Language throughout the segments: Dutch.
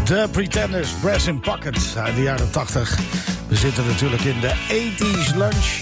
The Pretenders, Brass in Pocket uit de jaren 80. We zitten natuurlijk in de 80s lunch.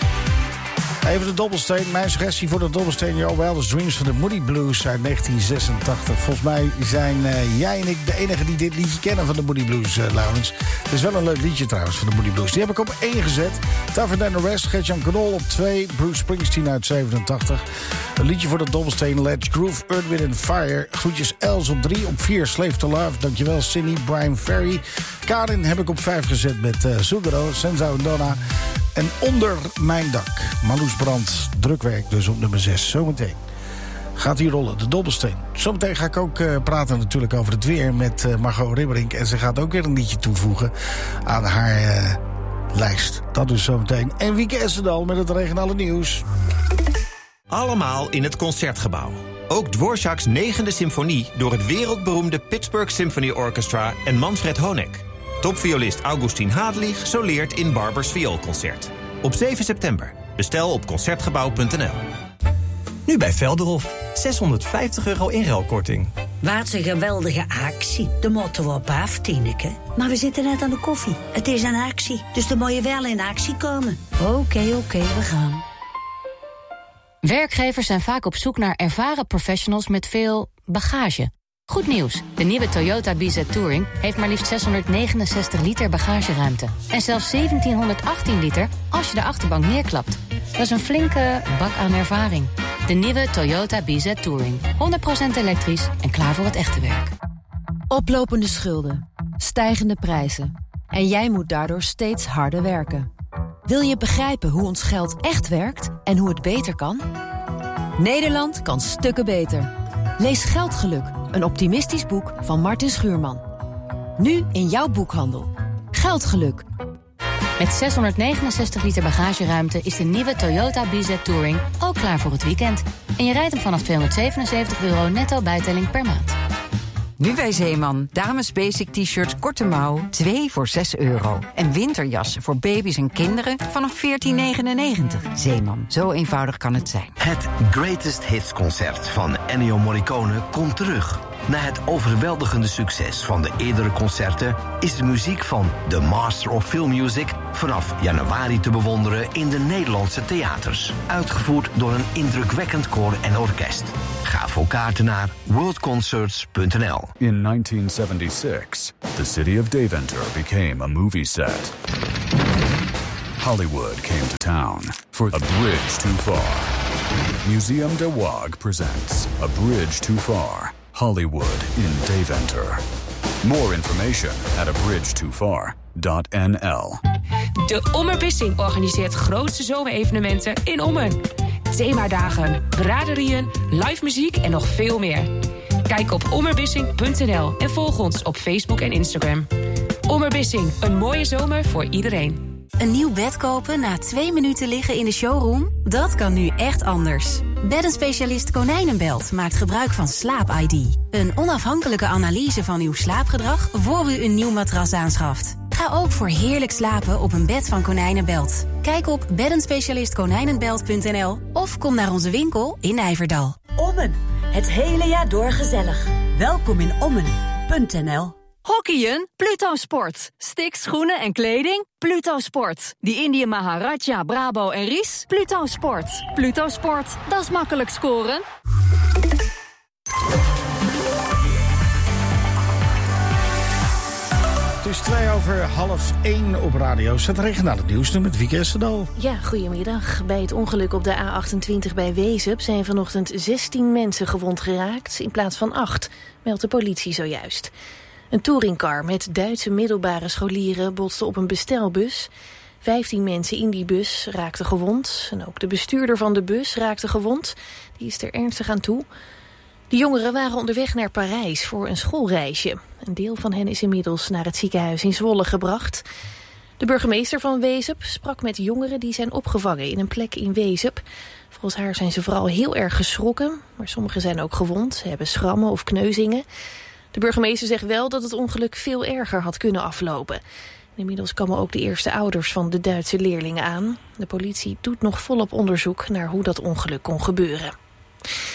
Even de dobbelsteen. Mijn suggestie voor de dobbelsteen. Your Wildest Dreams van de Moody Blues uit 1986. Volgens mij zijn jij en ik de enige die dit liedje kennen van de Moody Blues, Laurens. Het is wel een leuk liedje trouwens van de Moody Blues. Die heb ik op 1 gezet. Tougher Than The Rest, Gert-Jan Knol op 2. Bruce Springsteen uit 87. Een liedje voor de dobbelsteen. Let's Groove, Earth, Wind & Fire. Groetjes Els op 3. Op 4 Slave to Love. Dankjewel Cindy, Brian Ferry. Karin heb ik op 5 gezet met Sugaro, Senza en Donna. En Onder Mijn Dak. Marloes Brandt, drukwerk dus op nummer 6. Zometeen gaat hij rollen, de dobbelsteen. Zometeen ga ik ook praten natuurlijk over het weer met Margot Ribberink. En ze gaat ook weer een liedje toevoegen aan haar lijst. Dat dus zometeen. En Wieke Essendal met het regionale nieuws. Allemaal in het Concertgebouw. Ook Dvorak's 9e symfonie door het wereldberoemde Pittsburgh Symphony Orchestra en Manfred Honeck. Topviolist Augustin Hadelig soleert in Barbers Vioolconcert. Op 7 september. Bestel op concertgebouw.nl. Nu bij Velderhof. €650 inruilkorting. Wat een geweldige actie. De moeten we op af, Tineke. Maar we zitten net aan de koffie. Het is een actie, dus dan moet je wel in actie komen. Oké, we gaan. Werkgevers zijn vaak op zoek naar ervaren professionals met veel bagage. Goed nieuws, de nieuwe Toyota BZ Touring heeft maar liefst 669 liter bagageruimte. En zelfs 1718 liter als je de achterbank neerklapt. Dat is een flinke bak aan ervaring. De nieuwe Toyota BZ Touring. 100% elektrisch en klaar voor het echte werk. Oplopende schulden, stijgende prijzen. En jij moet daardoor steeds harder werken. Wil je begrijpen hoe ons geld echt werkt en hoe het beter kan? Nederland kan stukken beter. Lees Geldgeluk, een optimistisch boek van Martin Schuurman. Nu in jouw boekhandel. Geldgeluk. Met 669 liter bagageruimte is de nieuwe Toyota BZ Touring ook klaar voor het weekend. En je rijdt hem vanaf €277 netto bijtelling per maand. Nu bij Zeeman. Dames basic t-shirts korte mouw, 2 voor €6. En winterjassen voor baby's en kinderen vanaf €14,99. Zeeman, zo eenvoudig kan het zijn. Het Greatest Hits concert van Ennio Morricone komt terug. Na het overweldigende succes van de eerdere concerten is de muziek van The Master of Film Music vanaf januari te bewonderen in de Nederlandse theaters. Uitgevoerd door een indrukwekkend koor en orkest. Ga voor kaarten naar worldconcerts.nl. In 1976, the city of Deventer became a movie set. Hollywood came to town for A Bridge Too Far. Museum de Waag presents A Bridge Too Far. Hollywood in Deventer. More information at abridgetofar.nl. De Ommerbissing organiseert grootste zomerevenementen in Ommen. Themadagen, braderieën, live muziek en nog veel meer. Kijk op ommerbissing.nl en volg ons op Facebook en Instagram. Ommerbissing, een mooie zomer voor iedereen. Een nieuw bed kopen na 2 minuten liggen in de showroom? Dat kan nu echt anders. Beddenspecialist Konijnenbelt maakt gebruik van Slaap-ID. Een onafhankelijke analyse van uw slaapgedrag voor u een nieuw matras aanschaft. Ga ook voor heerlijk slapen op een bed van Konijnenbelt. Kijk op beddenspecialistkonijnenbelt.nl of kom naar onze winkel in Nijverdal. Ommen, het hele jaar door gezellig. Welkom in Ommen.nl. Hockeyen? Pluto Sport. Sticks, schoenen en kleding? Pluto Sport. Die Indië Maharaja, Brabo en Ries? Pluto Sport. Pluto Sport, dat is makkelijk scoren. Het is 1:02 op radio. Zet regionale nieuws met Wieke Essendal. Ja, goedemiddag. Bij het ongeluk op de A28 bij Wezep zijn vanochtend 16 mensen gewond geraakt in plaats van 8, meldt de politie zojuist. Een touringcar met Duitse middelbare scholieren botste op een bestelbus. 15 mensen in die bus raakten gewond. En ook de bestuurder van de bus raakte gewond. Die is er ernstig aan toe. De jongeren waren onderweg naar Parijs voor een schoolreisje. Een deel van hen is inmiddels naar het ziekenhuis in Zwolle gebracht. De burgemeester van Wezep sprak met jongeren die zijn opgevangen in een plek in Wezep. Volgens haar zijn ze vooral heel erg geschrokken, maar sommigen zijn ook gewond. Ze hebben schrammen of kneuzingen. De burgemeester zegt wel dat het ongeluk veel erger had kunnen aflopen. Inmiddels komen ook de eerste ouders van de Duitse leerlingen aan. De politie doet nog volop onderzoek naar hoe dat ongeluk kon gebeuren.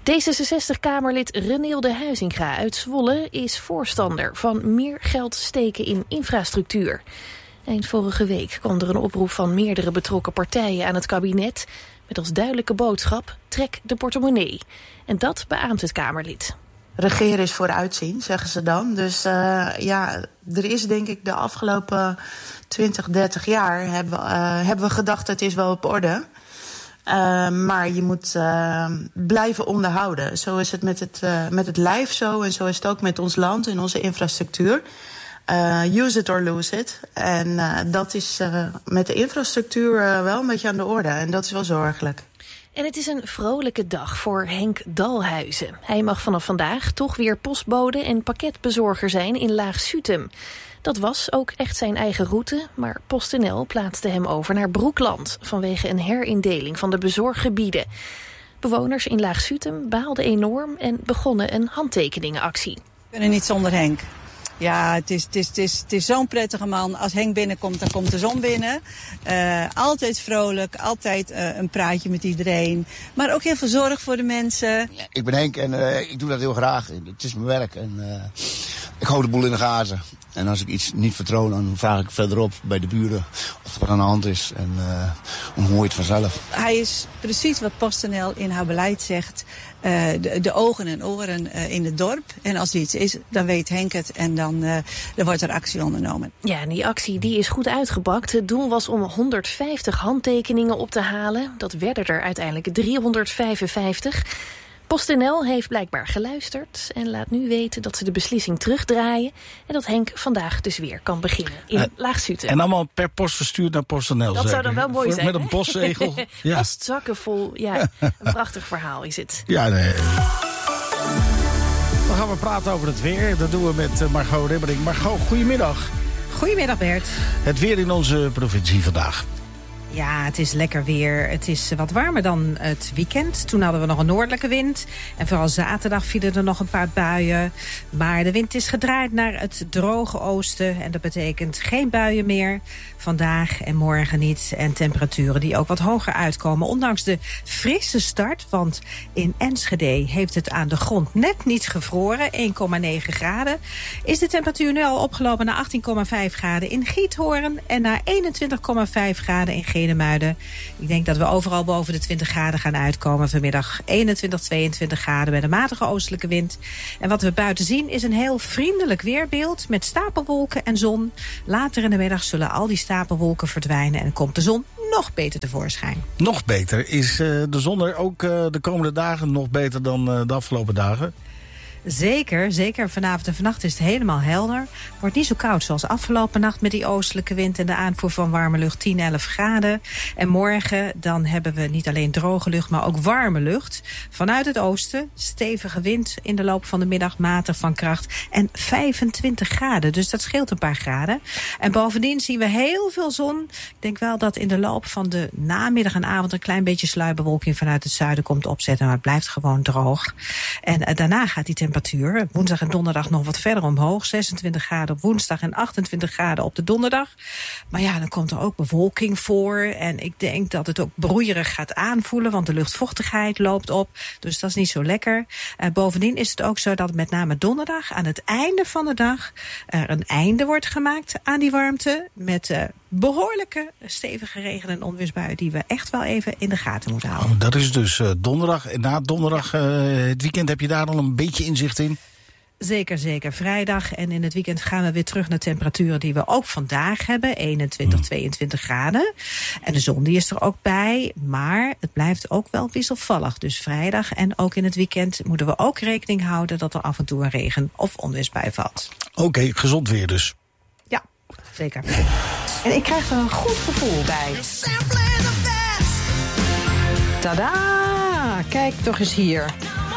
D66-Kamerlid Renilde Huizinga uit Zwolle is voorstander van meer geld steken in infrastructuur. Eind vorige week kwam er een oproep van meerdere betrokken partijen aan het kabinet met als duidelijke boodschap: trek de portemonnee. En dat beaamt het Kamerlid. Regeren is vooruitzien, zeggen ze dan. Dus er is denk ik de afgelopen 20, 30 jaar hebben we gedacht het is wel op orde. Maar je moet blijven onderhouden. Zo is het met het lijf zo en zo is het ook met ons land en onze infrastructuur. Use it or lose it. En dat is met de infrastructuur wel een beetje aan de orde. En dat is wel zorgelijk. En het is een vrolijke dag voor Henk Dalhuizen. Hij mag vanaf vandaag toch weer postbode en pakketbezorger zijn in Laag-Sutem. Dat was ook echt zijn eigen route, maar PostNL plaatste hem over naar Broekland vanwege een herindeling van de bezorggebieden. Bewoners in Laag-Sutem baalden enorm en begonnen een handtekeningenactie. We kunnen niet zonder Henk. Ja, het is zo'n prettige man. Als Henk binnenkomt, dan komt de zon binnen. Altijd vrolijk, altijd een praatje met iedereen. Maar ook heel veel zorg voor de mensen. Ik ben Henk en ik doe dat heel graag. Het is mijn werk en ik hou de boel in de gaten. En als ik iets niet vertrouw, dan vraag ik verderop bij de buren of er wat aan de hand is. En dan hoor je het vanzelf. Hij is precies wat PostNL in haar beleid zegt. De ogen en oren in het dorp. En als er iets is, dan weet Henk het en dan wordt er actie ondernomen. Ja, en die actie die is goed uitgepakt. Het doel was om 150 handtekeningen op te halen. Dat werden er uiteindelijk 355. PostNL heeft blijkbaar geluisterd en laat nu weten dat ze de beslissing terugdraaien en dat Henk vandaag dus weer kan beginnen in Laag-Sutem. En allemaal per post verstuurd naar PostNL. Dat zou dan wel mooi zijn. Met een postzegel. Ja. Postzakken vol. Ja, een prachtig verhaal is het. Ja, nee. Dan gaan we praten over het weer. Dat doen we met Margot Ribbering. Margot, goedemiddag. Goedemiddag Bert. Het weer in onze provincie vandaag. Ja, het is lekker weer. Het is wat warmer dan het weekend. Toen hadden we nog een noordelijke wind. En vooral zaterdag vielen er nog een paar buien. Maar de wind is gedraaid naar het droge oosten. En dat betekent geen buien meer. Vandaag en morgen niet. En temperaturen die ook wat hoger uitkomen. Ondanks de frisse start. Want in Enschede heeft het aan de grond net niet gevroren. 1,9 graden. Is de temperatuur nu al opgelopen naar 18,5 graden in Giethoorn. En naar 21,5 graden in Genemuiden. Ik denk dat we overal boven de 20 graden gaan uitkomen vanmiddag. 21, 22 graden bij de matige oostelijke wind. En wat we buiten zien is een heel vriendelijk weerbeeld met stapelwolken en zon. Later in de middag zullen al die stapelwolken verdwijnen en komt de zon nog beter tevoorschijn. Nog beter. Is de zon er ook de komende dagen nog beter dan de afgelopen dagen? Zeker, zeker. Vanavond en vannacht is het helemaal helder. Wordt niet zo koud zoals afgelopen nacht met die oostelijke wind en de aanvoer van warme lucht 10, 11 graden. En morgen dan hebben we niet alleen droge lucht, maar ook warme lucht. Vanuit het oosten, stevige wind in de loop van de middag, matig van kracht en 25 graden. Dus dat scheelt een paar graden. En bovendien zien we heel veel zon. Ik denk wel dat in de loop van de namiddag en avond een klein beetje sluierbewolking vanuit het zuiden komt opzetten. Maar het blijft gewoon droog. En daarna gaat die temperatuur woensdag en donderdag nog wat verder omhoog. 26 graden op woensdag en 28 graden op de donderdag. Maar ja, dan komt er ook bewolking voor. En ik denk dat het ook broeierig gaat aanvoelen, want de luchtvochtigheid loopt op. Dus dat is niet zo lekker. Bovendien is het ook zo dat met name donderdag aan het einde van de dag er een einde wordt gemaakt aan die warmte. Met behoorlijke stevige regen- en onweersbuien die we echt wel even in de gaten moeten houden. Oh, dat is dus donderdag. En na donderdag, het weekend, heb je daar al een beetje inzicht in? Zeker, zeker. Vrijdag en in het weekend gaan we weer terug naar temperaturen die we ook vandaag hebben. 21, 22 graden. En de zon die is er ook bij. Maar het blijft ook wel wisselvallig. Dus vrijdag en ook in het weekend moeten we ook rekening houden dat er af en toe een regen- of onweersbui valt. Oké, gezond weer dus. Ja, zeker. En ik krijg er een goed gevoel bij. Tada! Kijk toch eens hier.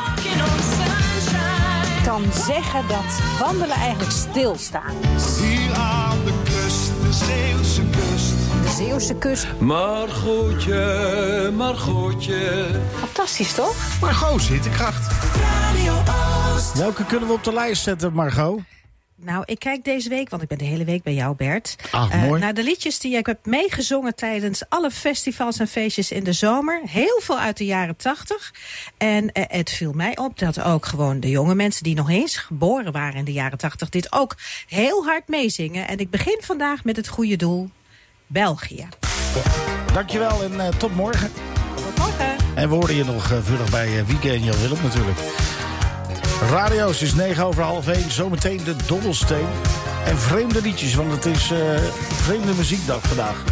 Kan zeggen dat wandelen eigenlijk stilstaan. Hier aan de kust, de Zeeuwse kust. De Zeeuwse kust. Margotje, Margotje. Fantastisch toch? Margot zit in kracht. Radio Oost. Welke kunnen we op de lijst zetten, Margot? Nou, ik kijk deze week, want ik ben de hele week bij jou, Bert. Mooi. Naar de liedjes die ik heb meegezongen tijdens alle festivals en feestjes in de zomer. Heel veel uit de jaren 80. En het viel mij op dat ook gewoon de jonge mensen die nog eens geboren waren in de jaren 80... dit ook heel hard meezingen. En ik begin vandaag met het goede doel, België. Dankjewel en tot morgen. Tot morgen. En we horen je nog vurig bij Wieke en Jan Willem natuurlijk. Radio's is 1:09. Zometeen de Dobbelsteen. En vreemde liedjes, want het is vreemde muziekdag vandaag.